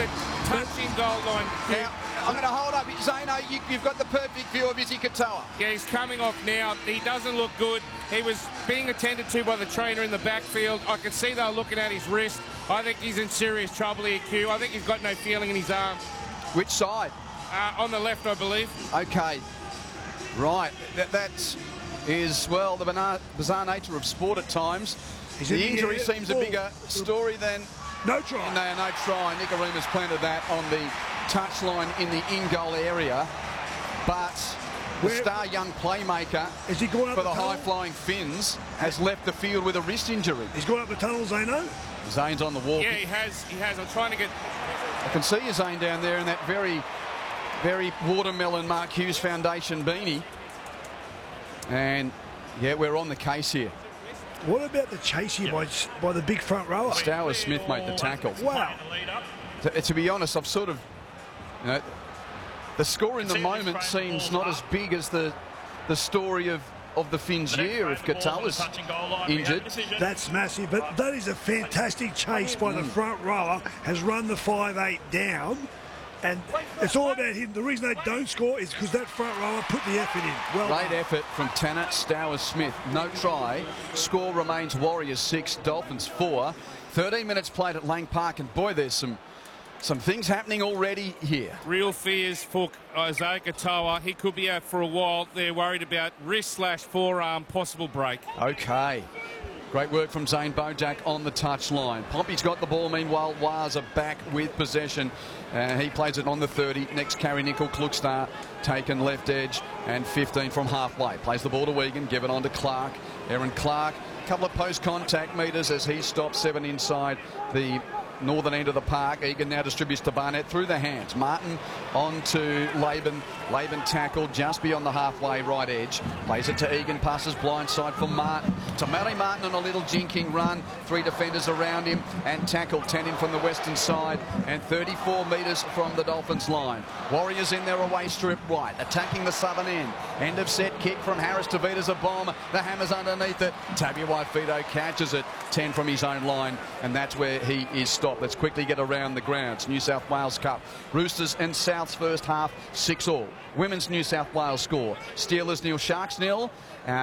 the touching goal line. Now, I'm going to hold up. Zano, you've got the perfect view of Izzy Katoa. Yeah, he's coming off now. He doesn't look good. He was being attended to by the trainer in the backfield. I could see they were looking at his wrist. I think he's in serious trouble here, Q. I think he's got no feeling in his arm. Which side? On the left, I believe. Okay. Right. That is, well, the bizarre nature of sport at times. The injury seems a bigger story than... No try. No try. Nickaruma's planted that on the touchline in the in-goal area. But the star young playmaker for the high-flying Finns has left the field with a wrist injury. He's gone up the tunnel, Zano. Zane's on the walk. Yeah, he has. I'm trying to get... I can see you, Zane, down there in that very, very watermelon Mark Hughes Foundation beanie. And, yeah, we're on the case here. What about the chase here by the big front rower? Stowers Smith made the tackle. Wow. To be honest, I've sort of, the score in the moment seems not as big as the story of the Finns' year if Katoa's injured. That's massive, but that is a fantastic chase by the front rower, has run the 5'8" down, and it's all about him. The reason they don't score is because that front rower put the effort in. Well, great effort from Tanner Stowers Smith. No try. Score remains Warriors 6, Dolphins 4. 13 minutes played at Lang Park, and boy, there's some things happening already here. Real fears for Isaiah Katoa. He could be out for a while. They're worried about wrist/forearm possible break. Okay. Great work from Zane Bojack on the touchline. Pompey's got the ball. Meanwhile, Waz are back with possession. He plays it on the 30. Next carry, Nickel Klukstar taken left edge and 15 from halfway. Plays the ball to Egan. Give it on to Clark. Aaron Clark. A couple of post-contact metres as he stops 7 inside the northern end of the park. Egan now distributes to Barnett through the hands. Martin on to Laban. Laban tackled just beyond the halfway right edge. Plays it to Egan. Passes blindside for Martin. To Matty Martin on a little jinking run. 3 defenders around him and tackled 10 in from the western side and 34 metres from the Dolphins line. Warriors in their away strip right. Attacking the southern end. End of set kick from Harris to Vita's a bomb. The Hammers underneath it. Tabuai-Fidow catches it. 10 from his own line, and that's where he is stopped. Let's quickly get around the grounds. New South Wales Cup. Roosters and Souths first half 6-all. Women's New South Wales score. Steelers nil, Sharks nil.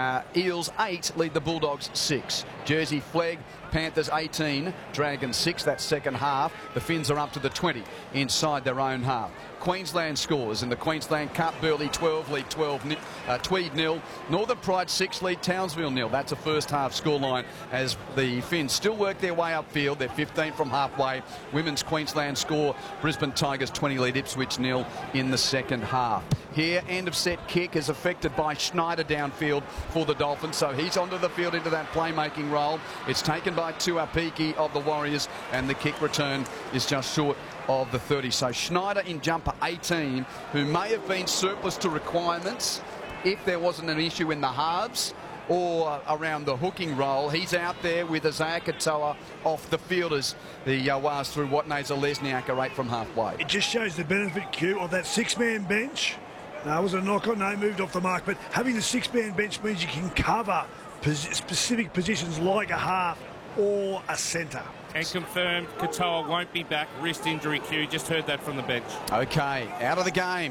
Eels 8 lead the Bulldogs 6. Jersey flag. Panthers 18, Dragons 6. That's second half. The Finns are up to the 20 inside their own half. Queensland scores in the Queensland Cup. Burleigh 12 lead Tweed nil. Northern Pride 6 lead Townsville nil. That's a first half scoreline as the Finns still work their way upfield. They're 15 from halfway. Women's Queensland score. Brisbane Tigers 20 lead Ipswich nil in the second half. Here, end of set kick is affected by Schneider downfield for the Dolphins, so he's onto the field into that playmaking role. It's taken by Tuapiki of the Warriors, and the kick return is just short of the 30. So Schneider in jumper 18, who may have been surplus to requirements if there wasn't an issue in the halves or around the hooking role. He's out there with Isaiah Katoa off the field as the Wars through Watney's Lesniak are 8 from halfway. It just shows the benefit, Q, of that 6-man bench. No, it was a knock-on, no, moved off the mark, but having the 6-man bench means you can cover specific positions like a half or a centre. And confirmed, Katoa won't be back. Wrist injury, Q. Just heard that from the bench. Okay, out of the game.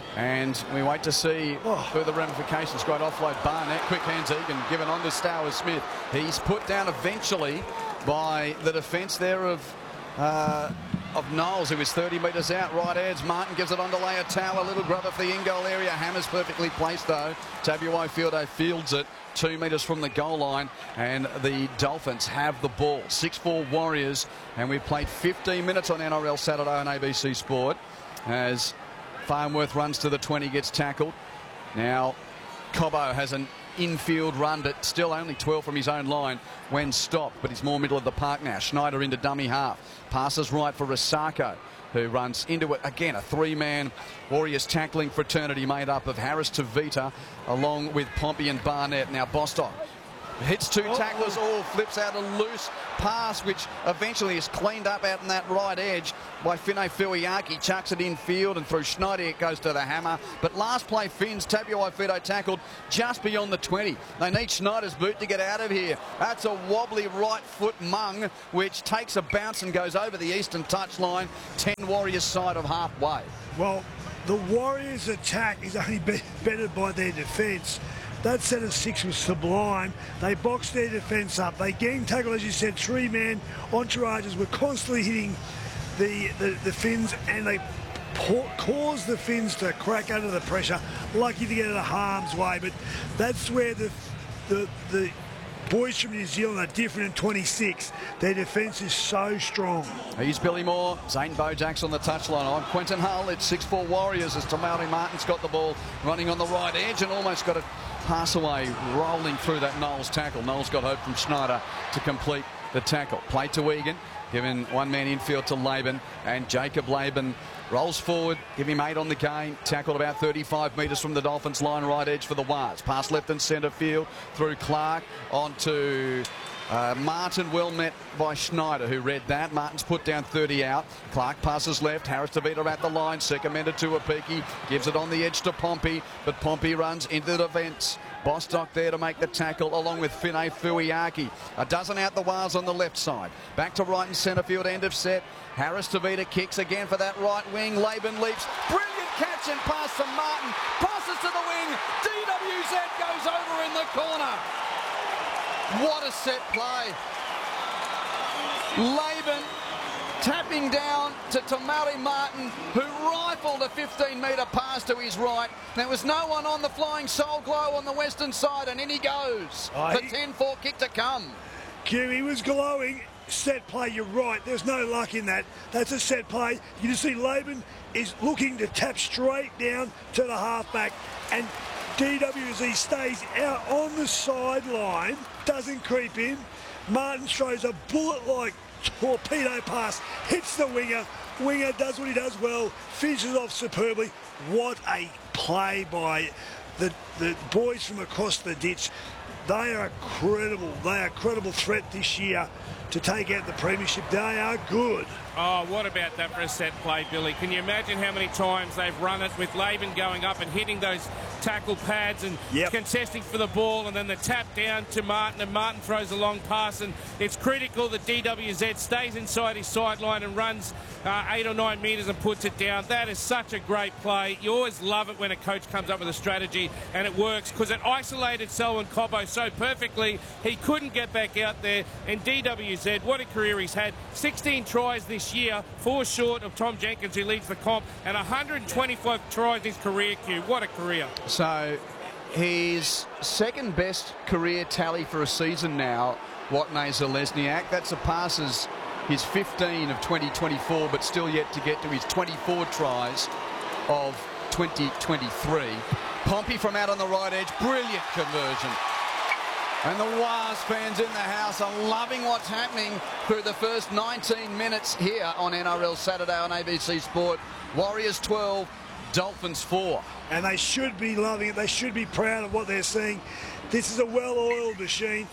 And we wait to see further ramifications. Great offload, Barnett. Quick hands, Egan, given on to Stowers Smith. He's put down eventually by the defence there of Knowles, who is 30 metres out. Right edge, Martin gives it on to Leotau. A little grubber for the in-goal area. Hammer's perfectly placed, though. Tabuai-Fidow fields it 2 metres from the goal line, and the Dolphins have the ball. 6-4 Warriors, and we've played 15 minutes on NRL Saturday on ABC Sport as Farnworth runs to the 20, gets tackled. Now, Cobbo has an infield run, but still only 12 from his own line when stopped, but he's more middle of the park now. Schneider into dummy half. Passes right for Risako, who runs into it. Again, a 3-man Warriors tackling fraternity made up of Harris to Vita, along with Pompey and Barnett. Now, Bostock Hits two tacklers, flips out a loose pass, which eventually is cleaned up out in that right edge by Finay Fuiaki. Chucks it in field, and through Schneider it goes to the hammer. But last play, Finns, Tabuai-Fidow tackled just beyond the 20. They need Schneider's boot to get out of here. That's a wobbly right foot mung, which takes a bounce and goes over the eastern touchline. 10 Warriors side of halfway. Well, the Warriors' attack is only bettered by their defence. That set of 6 was sublime. They boxed their defence up. They gang tackled, as you said, 3-man entourages were constantly hitting the Finns, and they caused the Finns to crack under the pressure. Lucky to get out of harm's way, but that's where the boys from New Zealand are different in 26. Their defence is so strong. He's Billy Moore. Zane Bojack's on the touchline. I'm Quentin Hull. It's 6-4 Warriors as Tamari Martin's got the ball running on the right edge and almost got a pass away, rolling through that Knowles tackle. Knowles got hope from Schneider to complete the tackle. Play to Egan, giving one-man infield to Laban, and Jacob Laban rolls forward, give him 8 on the game, tackled about 35 metres from the Dolphins line, right edge for the Wars. Pass left and centre field through Clark onto Martin, well met by Schneider, who read that. Martin's put down 30 out. Clark passes left. Harris Tavita at the line. Secamenda to Apiki. Gives it on the edge to Pompey, but Pompey runs into the defence. Bostock there to make the tackle along with Finay Fuiaki. A dozen out the Wars on the left side. Back to right and centre field, end of set. Harris Tavita kicks again for that right wing. Laban leaps. Brilliant catch and pass from Martin. Passes to the wing. DWZ goes over in the corner. What a set play. Laban tapping down to Tamari Martin, who rifled a 15-metre pass to his right. There was no one on the flying soul glow on the western side, and in he goes. The 10-4 kick to come. Q, he was glowing. Set play, you're right. There's no luck in that. That's a set play. You just see Laban is looking to tap straight down to the halfback, and DWZ stays out on the sideline, doesn't creep in. Martin throws a bullet-like torpedo pass, hits the winger. Winger does what he does well, finishes off superbly. What a play by the boys from across the ditch. They are credible. They are a credible threat this year to take out the premiership. They are good. Oh, what about that for a set play, Billy? Can you imagine how many times they've run it with Laban going up and hitting those tackle pads and contesting for the ball, and then the tap down to Martin, and Martin throws a long pass, and it's critical that DWZ stays inside his sideline and runs 8 or 9 metres and puts it down. That is such a great play. You always love it when a coach comes up with a strategy and it works, because it isolated Selwyn Cobbo so perfectly. He couldn't get back out there, and DWZ, what a career he's had. 16 tries this year, 4 short of Tom Jenkins, who leads the comp, and 125 tries in his career, Q. What a career. So his second best career tally for a season now, Watney Zalesniak. That surpasses his 15 of 2024, but still yet to get to his 24 tries of 2023. Pompey from out on the right edge, brilliant conversion. And the Wars fans in the house are loving what's happening through the first 19 minutes here on NRL Saturday on ABC Sport. Warriors 12, Dolphins 4. And they should be loving it. They should be proud of what they're seeing. This is a well-oiled machine.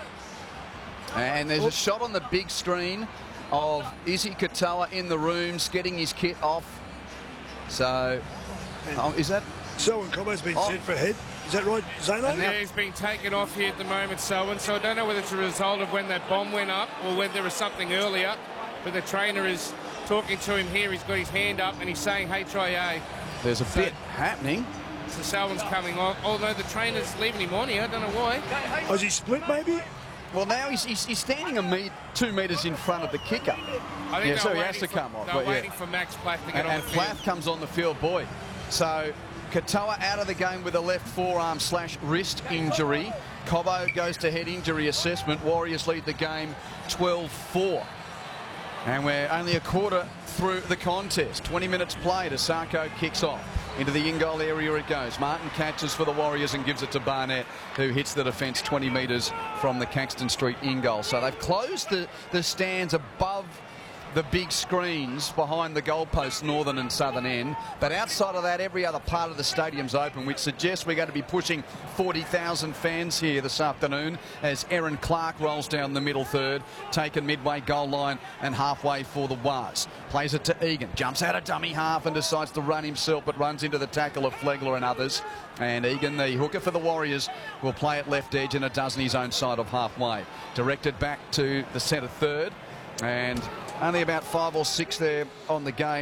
And there's a shot on the big screen of Izzy Katoa in the rooms getting his kit off. So, is that... Selwyn Cobbo's been sent for a head. Is that right, Zano? Yeah, he's been taken off here at the moment, Selwyn. So I don't know whether it's a result of when that bomb went up or whether there was something earlier. But the trainer is talking to him here. He's got his hand up and he's saying, hey, try A. There's a bit happening. So Selwyn's coming off. Although the trainer's leaving him on here. I don't know why. Oh, is he split, maybe? Well, now he's standing 2 metres in front of the kicker. I think so he has to come off. They're waiting for Max Plath to get on the field. And Plath comes on the field, boy. So Katoa out of the game with a left forearm / wrist injury. Cobbo goes to head injury assessment. Warriors lead the game 12-4. And we're only a quarter through the contest. 20 minutes played. Asako kicks off. Into the in-goal area it goes. Martin catches for the Warriors and gives it to Barnett, who hits the defence 20 metres from the Caxton Street in-goal. So they've closed the stands above the big screens behind the goalposts, northern and southern end. But outside of that, every other part of the stadium's open, which suggests we're going to be pushing 40,000 fans here this afternoon as Aaron Clark rolls down the middle third, taken midway goal line and halfway for the Waz. Plays it to Egan, jumps out of dummy half and decides to run himself, but runs into the tackle of Flegler and others. And Egan, the hooker for the Warriors, will play at left edge and a dozen his own side of halfway. Directed back to the centre third, and only about 5 or 6 there on the game.